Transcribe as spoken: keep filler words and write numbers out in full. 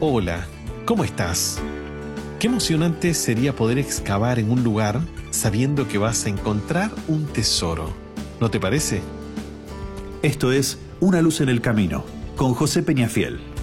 Hola, ¿cómo estás? Qué emocionante sería poder excavar en un lugar sabiendo que vas a encontrar un tesoro. ¿No te parece? Esto es Una luz en el camino, con José Peñafiel.